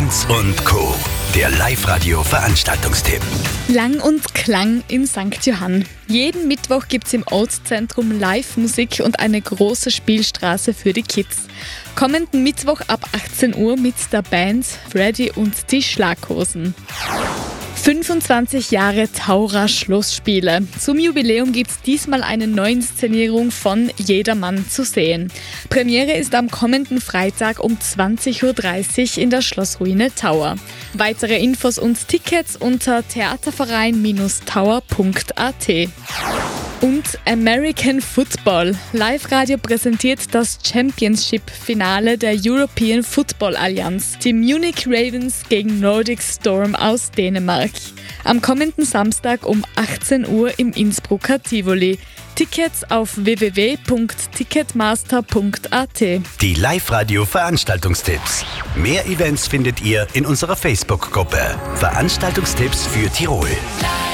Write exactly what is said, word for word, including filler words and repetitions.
Lanz und Co. Der Live-Radio-Veranstaltungstipp. Lang und Klang in Sankt Johann. Jeden Mittwoch gibt's im Ortszentrum Live-Musik und eine große Spielstraße für die Kids. Kommenden Mittwoch ab achtzehn Uhr mit der Band Freddy und die Schlaghosen. fünfundzwanzig Jahre Taura Schlossspiele. Zum Jubiläum gibt es diesmal eine Neuinszenierung von Jedermann zu sehen. Premiere ist am kommenden Freitag um zwanzig Uhr dreißig in der Schlossruine Tauer. Weitere Infos und Tickets unter theaterverein Tauer punkt a t. Und American Football. Live-Radio präsentiert das Championship-Finale der European Football Allianz. Die Munich Ravens gegen Nordic Storm aus Dänemark. Am kommenden Samstag um achtzehn Uhr im Innsbrucker Tivoli. Tickets auf w w w punkt ticketmaster punkt a t. Die Live-Radio-Veranstaltungstipps. Mehr Events findet ihr in unserer Facebook-Gruppe. Veranstaltungstipps für Tirol.